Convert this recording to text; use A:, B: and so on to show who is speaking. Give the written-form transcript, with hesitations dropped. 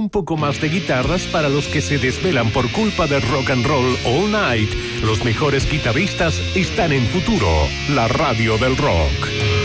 A: un poco más de guitarras para los que se desvelan por culpa de rock and roll all night. Los mejores guitarristas están en Futuro, la radio del rock.